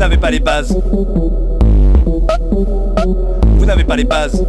n'avez pas les bases. Vous n'avez pas les bases.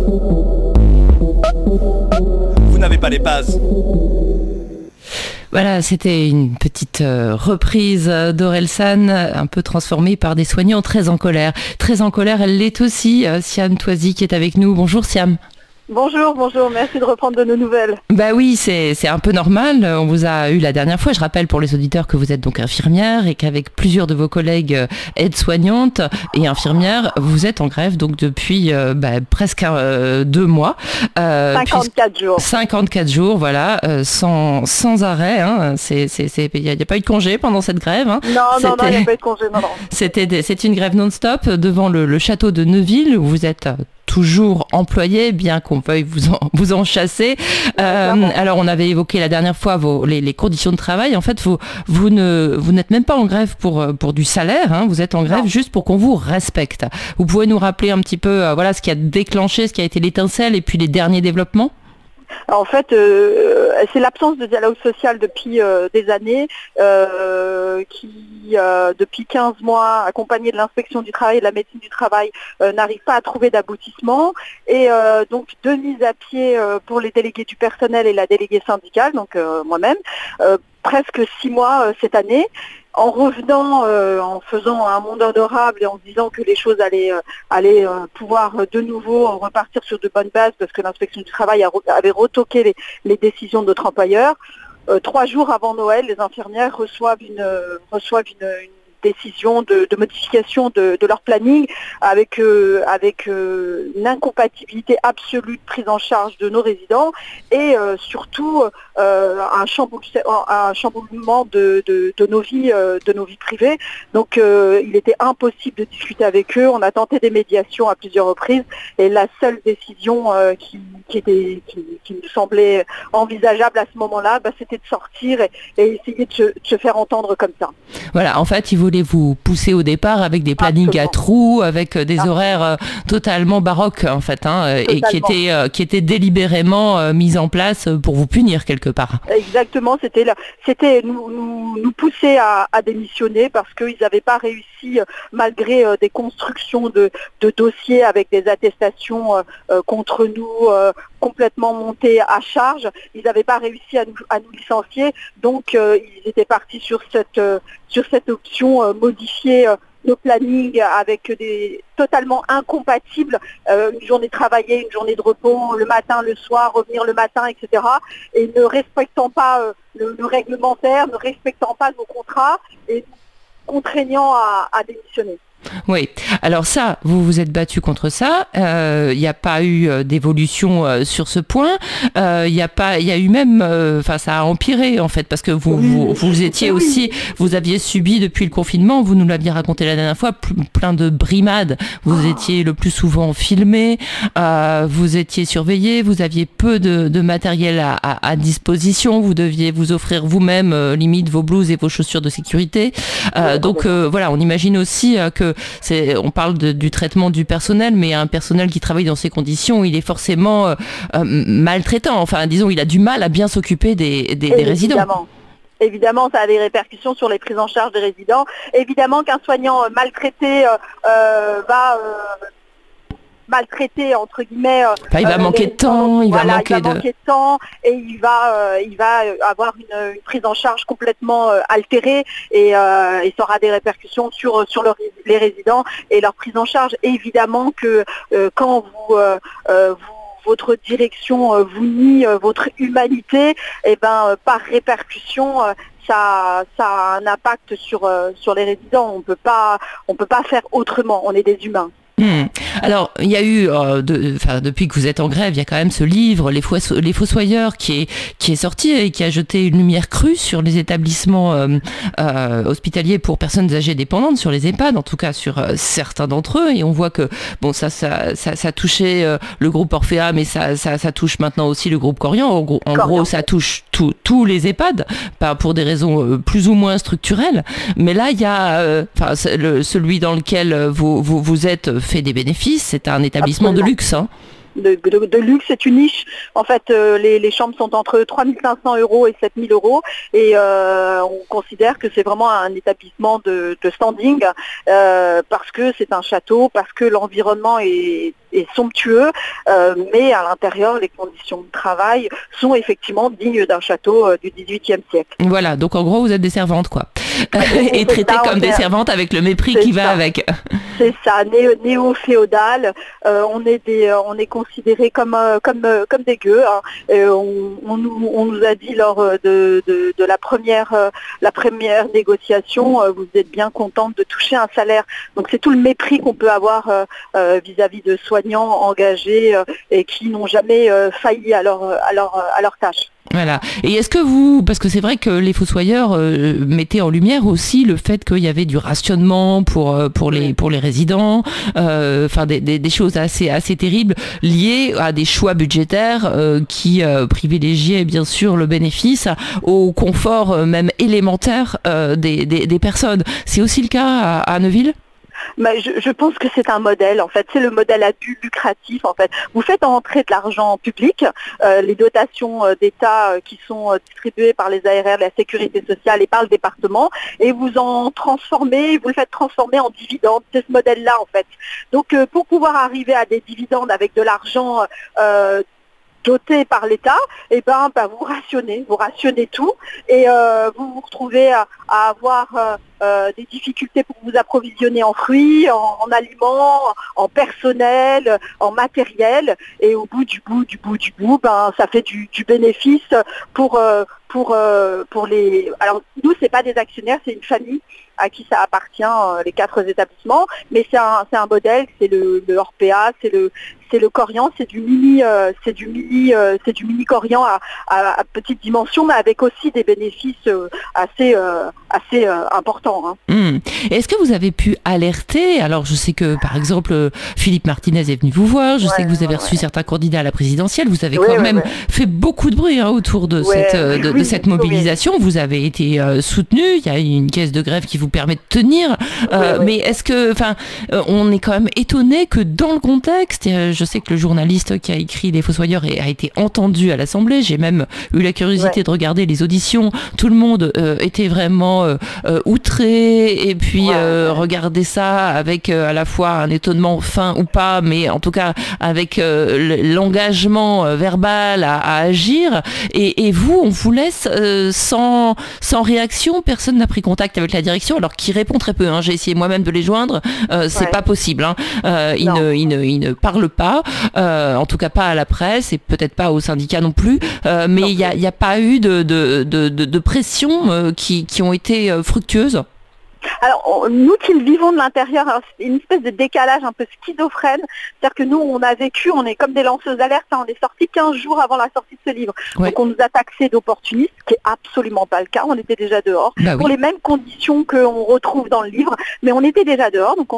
Vous n'avez pas les bases. Voilà, c'était une petite reprise d'Orelsan, un peu transformée par des soignants très en colère. Très en colère, elle l'est aussi, Siam Toisy qui est avec nous. Bonjour Siam. Bonjour, merci de reprendre de nos nouvelles. Bah oui, c'est un peu normal, on vous a eu la dernière fois, je rappelle pour les auditeurs que vous êtes donc infirmière et qu'avec plusieurs de vos collègues aides-soignantes et infirmières, vous êtes en grève donc depuis presque 2 mois. 54 jours. 54 jours, voilà, sans arrêt, hein. Il n'y a pas eu de congé pendant cette grève. Hein. Non, il n'y a pas eu de congé, non. C'est une grève non-stop devant le château de Neuville où vous êtes toujours employé, bien qu'on veuille vous en chasser. Alors, on avait évoqué la dernière fois les conditions de travail. En fait, vous n'êtes même pas en grève pour du salaire. Hein. Vous êtes en grève juste pour qu'on vous respecte. Vous pouvez nous rappeler un petit peu ce qui a déclenché, ce qui a été l'étincelle et puis les derniers développements ? En fait, c'est l'absence de dialogue social depuis des années qui, depuis 15 mois, accompagné de l'inspection du travail et de la médecine du travail, n'arrive pas à trouver d'aboutissement. Et donc, de mise à pied pour les délégués du personnel et la déléguée syndicale, donc moi-même, presque 6 mois cette année. En revenant, en faisant un monde honorable et en se disant que les choses allaient pouvoir de nouveau repartir sur de bonnes bases parce que l'inspection du travail avait retoqué les décisions de notre employeur. 3 jours avant Noël, les infirmières reçoivent une décision de modification de leur planning avec une incompatibilité absolue de prise en charge de nos résidents et surtout un chamboulement de nos vies privées. Donc il était impossible de discuter avec eux. On a tenté des médiations à plusieurs reprises et la seule décision qui nous semblait envisageable à ce moment-là, c'était de sortir et essayer de se faire entendre comme ça. Voilà, en fait, ils voulaient vous pousser au départ avec des plannings à trous, avec des horaires totalement baroques en fait, hein, et qui étaient délibérément mis en place pour vous punir quelque part. Exactement, c'était nous pousser à démissionner parce qu'ils n'avaient pas réussi, malgré des constructions de dossiers avec des attestations contre nous complètement montées à charge, ils n'avaient pas réussi à nous licencier, donc ils étaient partis sur cette option modifier nos plannings avec des totalement incompatibles, une journée travaillée, une journée de repos, le matin, le soir, revenir le matin, etc. Et ne respectant pas le réglementaire, ne respectant pas nos contrats et contraignant à démissionner. Oui, alors ça, vous vous êtes battu contre ça. Il n'y a pas eu d'évolution sur ce point. Il y a eu même, ça a empiré en fait, parce que vous étiez aussi, vous aviez subi depuis le confinement. Vous nous l'aviez raconté la dernière fois, plein de brimades. Vous étiez le plus souvent filmé, vous étiez surveillé, vous aviez peu de matériel à disposition. Vous deviez vous offrir vous-même limite vos blouses et vos chaussures de sécurité. Donc voilà, on imagine aussi que on parle du traitement du personnel, mais un personnel qui travaille dans ces conditions, il est forcément maltraitant. Enfin, disons, il a du mal à bien s'occuper des résidents. Évidemment, ça a des répercussions sur les prises en charge des résidents. Évidemment qu'un soignant maltraité va maltraité entre guillemets. Il va manquer de temps, il va manquer de temps et il va avoir une prise en charge complètement altérée et ça aura des répercussions sur les résidents et leur prise en charge. Et évidemment que quand votre direction vous nie votre humanité, et par répercussion ça a un impact sur les résidents. On peut pas faire autrement. On est des humains. Alors, il y a eu, depuis que vous êtes en grève, il y a quand même ce livre, Les Fossoyeurs, qui est sorti et qui a jeté une lumière crue sur les établissements hospitaliers pour personnes âgées dépendantes, sur les EHPAD, en tout cas sur certains d'entre eux. Et on voit que ça touchait le groupe Orphéa, mais ça touche maintenant aussi le groupe Corian. En gros, ça touche tous les EHPAD, pour des raisons plus ou moins structurelles. Mais là, il y a celui dans lequel vous êtes fait des bénéfices, c'est un établissement de luxe. Hein. de luxe, c'est une niche. En fait, les chambres sont entre 3 500 € et 7 000 € et on considère que c'est vraiment un établissement de standing parce que c'est un château, parce que l'environnement est somptueux, mais à l'intérieur, les conditions de travail sont effectivement dignes d'un château du XVIIIe siècle. Voilà, donc en gros, vous êtes des servantes, quoi. Et traitées comme des servantes avec le mépris qui va avec. C'est ça, néo-féodal. On est considérés comme des gueux. Hein. On nous a dit lors de la première négociation, vous êtes bien contente de toucher un salaire. Donc c'est tout le mépris qu'on peut avoir vis-à-vis de soignants engagés et qui n'ont jamais failli à leur tâche. Voilà. Et est-ce que parce que c'est vrai que les fossoyeurs mettaient en lumière aussi le fait qu'il y avait du rationnement pour les résidents, des choses assez terribles liées à des choix budgétaires qui privilégiaient bien sûr le bénéfice au confort même élémentaire des personnes. C'est aussi le cas à Neuville ? Mais je pense que c'est un modèle, en fait. C'est le modèle à but lucratif, en fait. Vous faites entrer de l'argent public, les dotations d'État qui sont distribuées par les ARR, la Sécurité sociale et par le département, et vous le faites transformer en dividendes. C'est ce modèle-là, en fait. Donc, pour pouvoir arriver à des dividendes avec de l'argent doté par l'État, vous rationnez tout et vous vous retrouvez à avoir des difficultés pour vous approvisionner en fruits, en aliments, en personnel, en matériel, et au bout du bout, ça fait du bénéfice pour les. Alors nous, c'est pas des actionnaires, c'est une famille à qui ça appartient, les 4 établissements, mais c'est un modèle, c'est le Orpea, c'est le Corian, c'est du mini Corian à petite dimension, mais avec aussi des bénéfices assez importants. Hein. Est-ce que vous avez pu alerter? Alors je sais que par exemple Philippe Martinez est venu vous voir, je sais que vous avez reçu certains candidats à la présidentielle, vous avez quand même fait beaucoup de bruit autour de cette mobilisation, vous avez été soutenu, il y a une caisse de grève qui vous permet de tenir, mais est-ce que, on est quand même étonné que dans le contexte, je sais que le journaliste qui a écrit Les Fossoyeurs a été entendu à l'Assemblée, j'ai même eu la curiosité de regarder les auditions, tout le monde était vraiment outré, et puis regarder ça avec à la fois un étonnement fin ou pas, mais en tout cas avec l'engagement verbal à agir, et vous, on vous laisse sans réaction, personne n'a pris contact avec la direction, alors qu'ils répond très peu, j'ai essayé moi-même de les joindre, c'est pas possible, ils ne parlent pas, en tout cas pas à la presse et peut-être pas aux syndicats non plus, mais il n'y a pas eu de pression qui ont été fructueuses. Alors, nous qui le vivons de l'intérieur, c'est une espèce de décalage un peu schizophrène. C'est-à-dire que nous, on est comme des lanceuses d'alerte, on est sortis 15 jours avant la sortie de ce livre. Ouais. Donc on nous a taxés d'opportunistes, ce qui n'est absolument pas le cas. On était déjà dehors, pour les mêmes conditions qu'on retrouve dans le livre, mais on était déjà dehors. Donc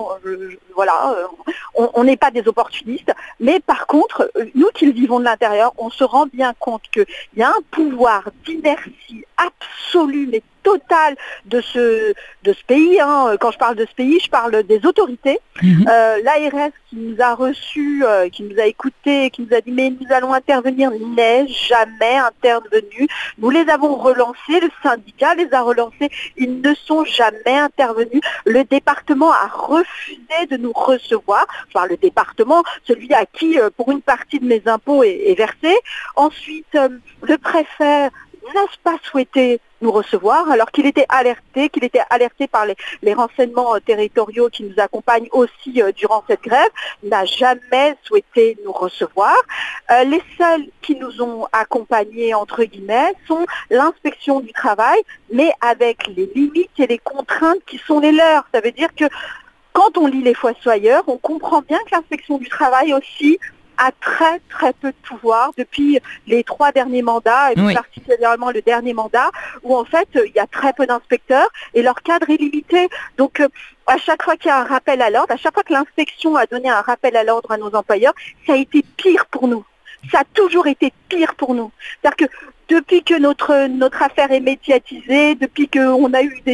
on n'est pas des opportunistes. Mais par contre, nous qui le vivons de l'intérieur, on se rend bien compte qu'il y a un pouvoir d'inertie absolue, mais total de ce pays. Quand je parle de ce pays, je parle des autorités. L'ARS qui nous a reçus, qui nous a écoutés, qui nous a dit mais nous allons intervenir, n'est jamais intervenu. Nous les avons relancés, le syndicat les a relancés, ils ne sont jamais intervenus. Le département a refusé de nous recevoir, enfin le département, celui à qui pour une partie de mes impôts est versé. Ensuite, le préfet n'a pas souhaité nous recevoir, alors qu'il était alerté par les renseignements territoriaux qui nous accompagnent aussi durant cette grève, n'a jamais souhaité nous recevoir. Les seuls qui nous ont accompagnés, entre guillemets, sont l'inspection du travail, mais avec les limites et les contraintes qui sont les leurs. Ça veut dire que quand on lit Les Fossoyeurs, on comprend bien que l'inspection du travail aussi a très très peu de pouvoir depuis les 3 derniers mandats, et plus particulièrement le dernier mandat, où en fait il y a très peu d'inspecteurs et leur cadre est limité. Donc à chaque fois qu'il y a un rappel à l'ordre, à chaque fois que l'inspection a donné un rappel à l'ordre à nos employeurs, ça a été pire pour nous. Ça a toujours été pire pour nous. C'est-à-dire que depuis que notre affaire est médiatisée, depuis qu'on a eu des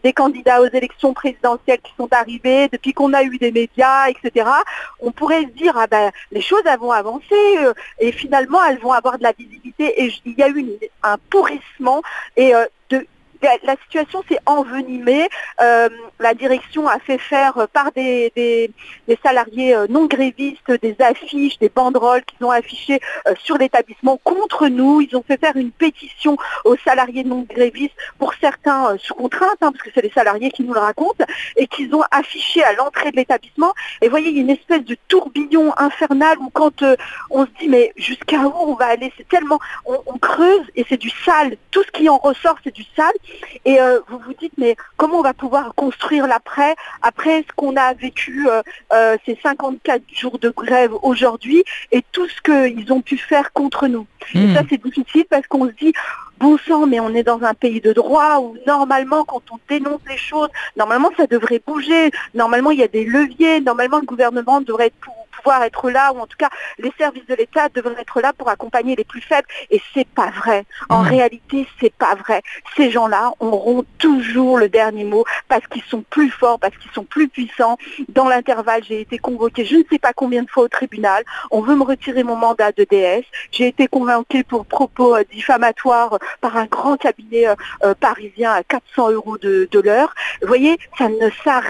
des candidats aux élections présidentielles qui sont arrivés, depuis qu'on a eu des médias, etc., on pourrait se dire, les choses elles vont avancer et finalement elles vont avoir de la visibilité. Et il y a eu un pourrissement et la situation s'est envenimée. La direction a fait faire par des salariés non grévistes des affiches, des banderoles qu'ils ont affichées sur l'établissement contre nous. Ils ont fait faire une pétition aux salariés non grévistes, pour certains sous contrainte, parce que c'est les salariés qui nous le racontent, et qu'ils ont affiché à l'entrée de l'établissement. Et vous voyez, il y a une espèce de tourbillon infernal où quand on se dit mais jusqu'à où on va aller, c'est tellement, on creuse et c'est du sale. Tout ce qui en ressort, c'est du sale. Et vous vous dites, mais comment on va pouvoir construire l'après, après ce qu'on a vécu, ces 54 jours de grève aujourd'hui, et tout ce qu'ils ont pu faire contre nous. Et ça, c'est difficile parce qu'on se dit, bon sang, mais on est dans un pays de droit où normalement, quand on dénonce les choses, normalement, ça devrait bouger. Normalement, il y a des leviers. Normalement, le gouvernement devrait pouvoir être là, ou en tout cas, les services de l'État devraient être là pour accompagner les plus faibles. Et c'est pas vrai. En réalité, c'est pas vrai. Ces gens-là auront toujours le dernier mot parce qu'ils sont plus forts, parce qu'ils sont plus puissants. Dans l'intervalle, j'ai été convoquée je ne sais pas combien de fois au tribunal. On veut me retirer mon mandat de DS. J'ai été convoquée pour propos diffamatoires par un grand cabinet parisien à 400 € de l'heure. Vous voyez, ça ne s'arrête